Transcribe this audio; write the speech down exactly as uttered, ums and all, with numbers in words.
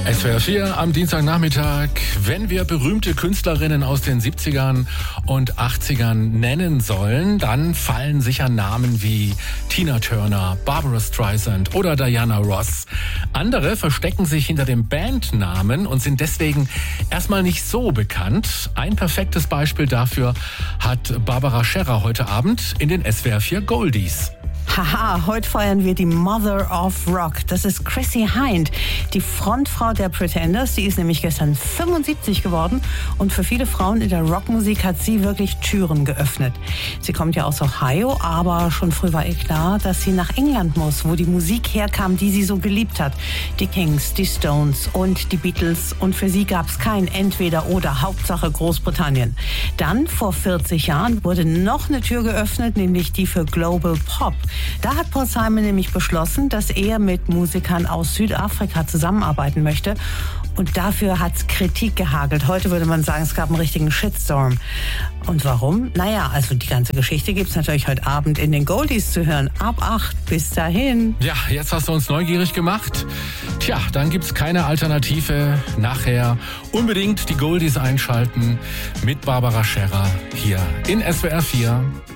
S W R vier am Dienstagnachmittag. Wenn wir berühmte Künstlerinnen aus den siebzigern und achtzigern nennen sollen, dann fallen sicher Namen wie Tina Turner, Barbra Streisand oder Diana Ross. Andere verstecken sich hinter dem Bandnamen und sind deswegen erstmal nicht so bekannt. Ein perfektes Beispiel dafür hat Barbara Scherrer heute Abend in den S W R vier Goldies. Haha, heute feiern wir die Mother of Rock. Das ist Chrissie Hynde, die Frontfrau der Pretenders. Die ist nämlich gestern fünfundsiebzig geworden und für viele Frauen in der Rockmusik hat sie wirklich Türen geöffnet. Sie kommt ja aus Ohio, aber schon früh war ihr klar, dass sie nach England muss, wo die Musik herkam, die sie so geliebt hat. Die Kings, die Stones und die Beatles. Und für sie gab es kein Entweder-Oder, Hauptsache Großbritannien. Dann, vor vierzig Jahren, wurde noch eine Tür geöffnet, nämlich die für Global Pop. Da hat Paul Simon nämlich beschlossen, dass er mit Musikern aus Südafrika zusammenarbeiten möchte. Und dafür hat es Kritik gehagelt. Heute würde man sagen, es gab einen richtigen Shitstorm. Und warum? Naja, also die ganze Geschichte gibt es natürlich heute Abend in den Goldies zu hören. Ab acht. Bis dahin. Ja, jetzt hast du uns neugierig gemacht. Tja, dann gibt's keine Alternative. Nachher unbedingt die Goldies einschalten mit Barbara Scherrer hier in S W R vier.